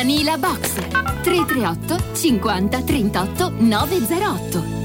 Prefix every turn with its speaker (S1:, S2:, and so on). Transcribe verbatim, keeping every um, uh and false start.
S1: Vanilla Box tre tre otto cinquanta trentotto nove zero otto.